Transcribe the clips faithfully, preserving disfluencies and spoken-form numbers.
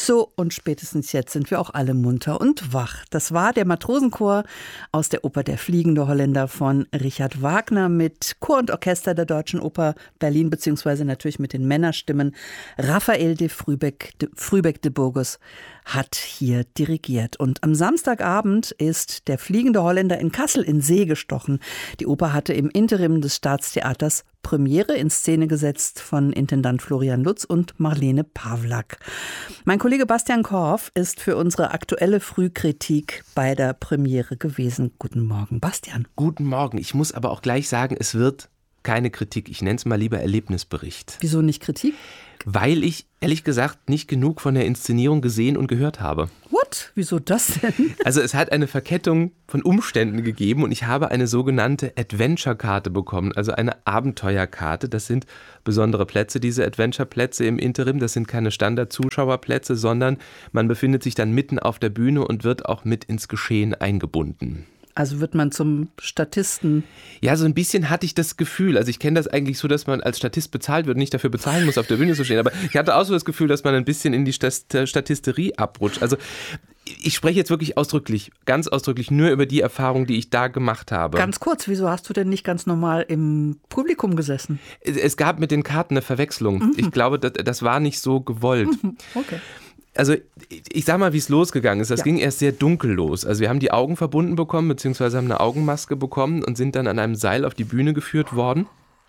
So, und spätestens jetzt sind wir auch alle munter und wach. Das war der Matrosenchor aus der Oper Der fliegende Holländer von Richard Wagner mit Chor und Orchester der Deutschen Oper Berlin, beziehungsweise natürlich mit den Männerstimmen. Raphael de Frühbeck de, Frühbeck de Burgos hat hier dirigiert. Und am Samstagabend ist der fliegende Holländer in Kassel in See gestochen. Die Oper hatte im Interim des Staatstheaters Premiere in Szene gesetzt von Intendant Florian Lutz und Marlene Pawlak. Mein Kollege Bastian Korff ist für unsere aktuelle Frühkritik bei der Premiere gewesen. Guten Morgen, Bastian. Guten Morgen. Ich muss aber auch gleich sagen, es wird keine Kritik. Ich nenne es mal lieber Erlebnisbericht. Wieso nicht Kritik? Weil ich, ehrlich gesagt, nicht genug von der Inszenierung gesehen und gehört habe. What? Wieso das denn? Also es hat eine Verkettung von Umständen gegeben und ich habe eine sogenannte Adventure-Karte bekommen, also eine Abenteuerkarte. Das sind besondere Plätze, diese Adventure-Plätze im Interim. Das sind keine Standard-Zuschauerplätze, sondern man befindet sich dann mitten auf der Bühne und wird auch mit ins Geschehen eingebunden. Also wird man zum Statisten? Ja, so ein bisschen hatte ich das Gefühl. Also ich kenne das eigentlich so, dass man als Statist bezahlt wird und nicht dafür bezahlen muss, auf der Bühne zu stehen. Aber ich hatte auch so das Gefühl, dass man ein bisschen in die Statisterie abrutscht. Also ich spreche jetzt wirklich ausdrücklich, ganz ausdrücklich nur über die Erfahrung, die ich da gemacht habe. Ganz kurz, wieso hast du denn nicht ganz normal im Publikum gesessen? Es gab mit den Karten eine Verwechslung. Mhm. Ich glaube, das, das war nicht so gewollt. Mhm. Okay. Also ich sag mal, wie es losgegangen ist. Das ja. ging erst sehr dunkel los. Also wir haben die Augen verbunden bekommen, beziehungsweise haben eine Augenmaske bekommen und sind dann an einem Seil auf die Bühne geführt worden,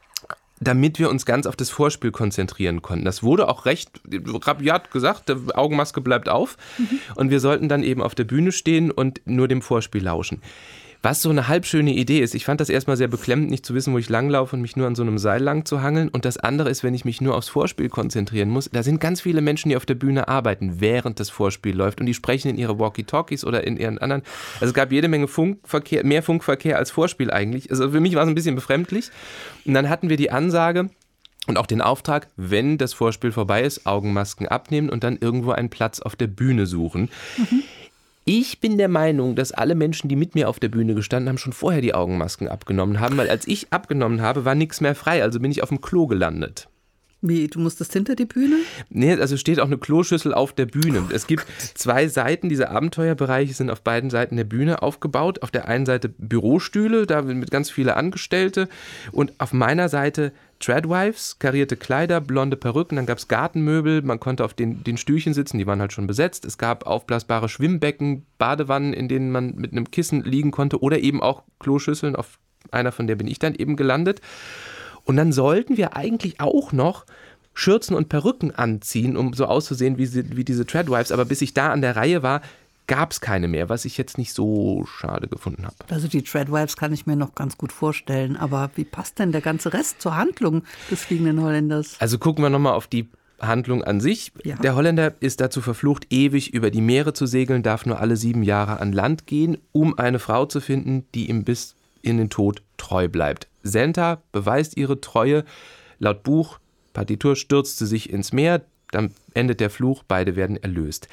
damit wir uns ganz auf das Vorspiel konzentrieren konnten. Das wurde auch recht rabiat gesagt, die Augenmaske bleibt auf. Mhm. Und wir sollten dann eben auf der Bühne stehen und nur dem Vorspiel lauschen. Was so eine halbschöne Idee ist, ich fand das erstmal sehr beklemmend, nicht zu wissen, wo ich langlaufe und mich nur an so einem Seil lang zu hangeln. Und das andere ist, wenn ich mich nur aufs Vorspiel konzentrieren muss, da sind ganz viele Menschen, die auf der Bühne arbeiten, während das Vorspiel läuft. Und die sprechen in ihre Walkie-Talkies oder in ihren anderen. Also es gab jede Menge Funkverkehr, mehr Funkverkehr als Vorspiel eigentlich. Also für mich war es ein bisschen befremdlich. Und dann hatten wir die Ansage und auch den Auftrag, wenn das Vorspiel vorbei ist, Augenmasken abnehmen und dann irgendwo einen Platz auf der Bühne suchen. Mhm. Ich bin der Meinung, dass alle Menschen, die mit mir auf der Bühne gestanden haben, schon vorher die Augenmasken abgenommen haben, weil als ich abgenommen habe, war nichts mehr frei, also bin ich auf dem Klo gelandet. Wie, du musstest hinter die Bühne? Nee, also steht auch eine Kloschüssel auf der Bühne. Es gibt zwei Seiten, diese Abenteuerbereiche sind auf beiden Seiten der Bühne aufgebaut. Auf der einen Seite Bürostühle, da mit ganz viele Angestellte und auf meiner Seite Tradwives, karierte Kleider, blonde Perücken, dann gab es Gartenmöbel, man konnte auf den, den Stühlchen sitzen, die waren halt schon besetzt. Es gab aufblasbare Schwimmbecken, Badewannen, in denen man mit einem Kissen liegen konnte oder eben auch Kloschüsseln, auf einer von der bin ich dann eben gelandet. Und dann sollten wir eigentlich auch noch Schürzen und Perücken anziehen, um so auszusehen wie, sie, wie diese Tradwives, aber bis ich da an der Reihe war, gab es keine mehr, was ich jetzt nicht so schade gefunden habe. Also die Tradwives kann ich mir noch ganz gut vorstellen, aber wie passt denn der ganze Rest zur Handlung des fliegenden Holländers? Also gucken wir nochmal auf die Handlung an sich. Ja. Der Holländer ist dazu verflucht, ewig über die Meere zu segeln, darf nur alle sieben Jahre an Land gehen, um eine Frau zu finden, die ihm bis in den Tod treu bleibt. Senta beweist ihre Treue. Laut Buch, Partitur, stürzt sie sich ins Meer, dann endet der Fluch, beide werden erlöst.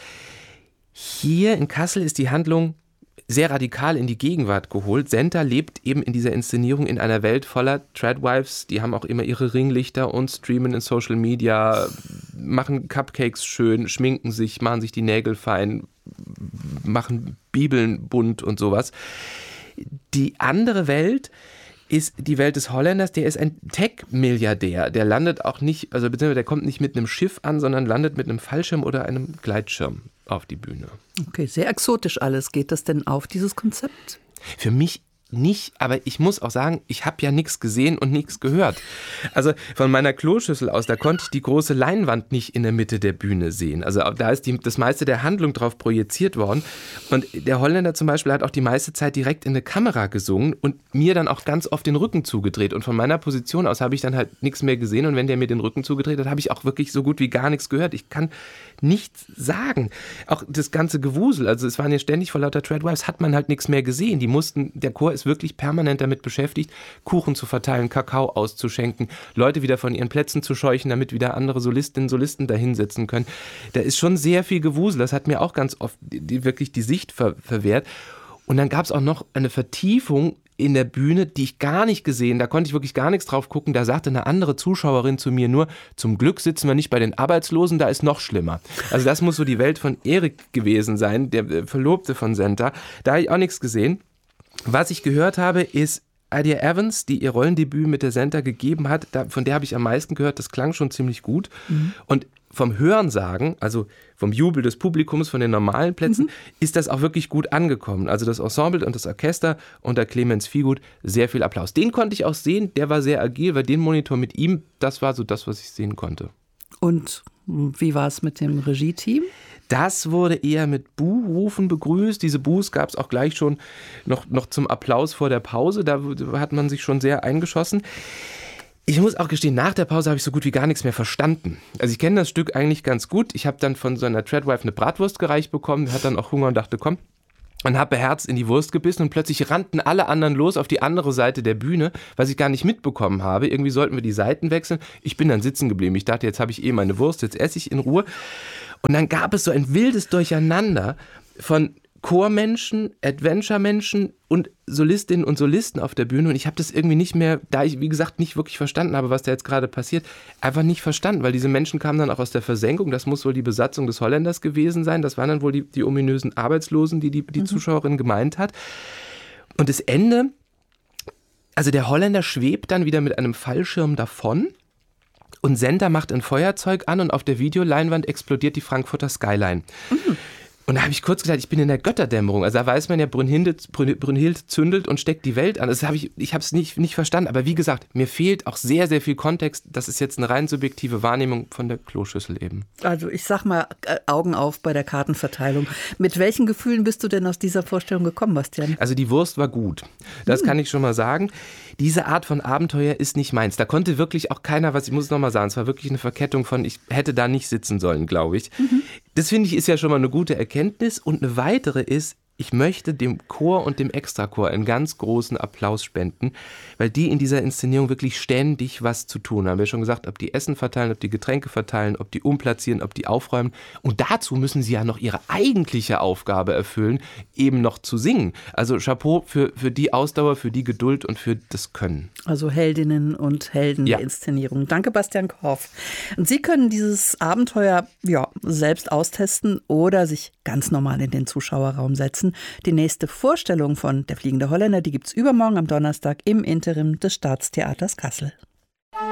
Hier in Kassel ist die Handlung sehr radikal in die Gegenwart geholt. Senta lebt eben in dieser Inszenierung in einer Welt voller Tradwives, die haben auch immer ihre Ringlichter und streamen in Social Media, machen Cupcakes schön, schminken sich, machen sich die Nägel fein, machen Bibeln bunt und sowas. Die andere Welt ist die Welt des Holländers, der ist ein Tech-Milliardär. Der landet auch nicht, also beziehungsweise der kommt nicht mit einem Schiff an, sondern landet mit einem Fallschirm oder einem Gleitschirm auf die Bühne. Okay, sehr exotisch alles. Geht das denn auf, dieses Konzept? Für mich nicht, aber ich muss auch sagen, ich habe ja nichts gesehen und nichts gehört. Also von meiner Kloschüssel aus, da konnte ich die große Leinwand nicht in der Mitte der Bühne sehen. Also da ist die, das meiste der Handlung drauf projiziert worden. Und der Holländer zum Beispiel hat auch die meiste Zeit direkt in eine Kamera gesungen und mir dann auch ganz oft den Rücken zugedreht. Und von meiner Position aus habe ich dann halt nichts mehr gesehen. Und wenn der mir den Rücken zugedreht hat, habe ich auch wirklich so gut wie gar nichts gehört. Ich kann nichts sagen. Auch das ganze Gewusel, also es waren ja ständig vor lauter Tradwives, hat man halt nichts mehr gesehen. Die mussten, der Chor ist wirklich permanent damit beschäftigt, Kuchen zu verteilen, Kakao auszuschenken, Leute wieder von ihren Plätzen zu scheuchen, damit wieder andere Solistinnen und Solisten da hinsetzen können. Da ist schon sehr viel Gewusel. Das hat mir auch ganz oft die, die, wirklich die Sicht ver, verwehrt. Und dann gab es auch noch eine Vertiefung in der Bühne, die ich gar nicht gesehen, da konnte ich wirklich gar nichts drauf gucken, da sagte eine andere Zuschauerin zu mir nur, zum Glück sitzen wir nicht bei den Arbeitslosen, da ist noch schlimmer. Also das muss so die Welt von Erik gewesen sein, der Verlobte von Senta. Da habe ich auch nichts gesehen. Was ich gehört habe, ist Idea Evans, die ihr Rollendebüt mit der Senta gegeben hat, da, von der habe ich am meisten gehört, das klang schon ziemlich gut. Mhm. Und vom Hörensagen, also vom Jubel des Publikums, von den normalen Plätzen, mhm. ist das auch wirklich gut angekommen. Also das Ensemble und das Orchester unter Clemens Viehgut, sehr viel Applaus. Den konnte ich auch sehen, der war sehr agil, weil den Monitor mit ihm, das war so das, was ich sehen konnte. Und wie war es mit dem Regie-Team? Das wurde eher mit Buhrufen begrüßt. Diese Buhs gab es auch gleich schon noch, noch zum Applaus vor der Pause. Da hat man sich schon sehr eingeschossen. Ich muss auch gestehen, nach der Pause habe ich so gut wie gar nichts mehr verstanden. Also ich kenne das Stück eigentlich ganz gut. Ich habe dann von so einer Treadwife eine Bratwurst gereicht bekommen, hat dann auch Hunger und dachte, komm, und habe Herz in die Wurst gebissen und plötzlich rannten alle anderen los auf die andere Seite der Bühne, was ich gar nicht mitbekommen habe. Irgendwie sollten wir die Seiten wechseln. Ich bin dann sitzen geblieben. Ich dachte, jetzt habe ich eh meine Wurst, jetzt esse ich in Ruhe. Und dann gab es so ein wildes Durcheinander von Chormenschen, Adventure-Menschen und Solistinnen und Solisten auf der Bühne. Und ich habe das irgendwie nicht mehr, da ich, wie gesagt, nicht wirklich verstanden habe, was da jetzt gerade passiert, einfach nicht verstanden, weil diese Menschen kamen dann auch aus der Versenkung. Das muss wohl die Besatzung des Holländers gewesen sein. Das waren dann wohl die, die ominösen Arbeitslosen, die die, die mhm. Zuschauerin gemeint hat. Und das Ende, also der Holländer schwebt dann wieder mit einem Fallschirm davon. Und Senta macht ein Feuerzeug an und auf der Videoleinwand explodiert die Frankfurter Skyline. Mhm. Und da habe ich kurz gedacht, ich bin in der Götterdämmerung. Also da weiß man ja, Brünnhilde, Brünnhilde zündelt und steckt die Welt an. Das habe ich, ich habe es nicht, nicht verstanden. Aber wie gesagt, mir fehlt auch sehr, sehr viel Kontext. Das ist jetzt eine rein subjektive Wahrnehmung von der Kloschüssel eben. Also ich sag mal, Augen auf bei der Kartenverteilung. Mit welchen Gefühlen bist du denn aus dieser Vorstellung gekommen, Bastian? Also die Wurst war gut. Das hm. kann ich schon mal sagen. Diese Art von Abenteuer ist nicht meins. Da konnte wirklich auch keiner, was ich muss noch mal sagen, es war wirklich eine Verkettung von, ich hätte da nicht sitzen sollen, glaube ich. Mhm. Das finde ich ist ja schon mal eine gute Erkenntnis. Und eine weitere ist, ich möchte dem Chor und dem Extrachor einen ganz großen Applaus spenden, weil die in dieser Inszenierung wirklich ständig was zu tun haben. Wir haben schon gesagt, ob die Essen verteilen, ob die Getränke verteilen, ob die umplatzieren, ob die aufräumen. Und dazu müssen sie ja noch ihre eigentliche Aufgabe erfüllen, eben noch zu singen. Also Chapeau für, für die Ausdauer, für die Geduld und für das Können. Also Heldinnen und Helden ja. der Inszenierung. Danke, Bastian Korff. Und Sie können dieses Abenteuer ja, selbst austesten oder sich ganz normal in den Zuschauerraum setzen. Die nächste Vorstellung von Der fliegende Holländer, die gibt es übermorgen am Donnerstag im Interim des Staatstheaters Kassel.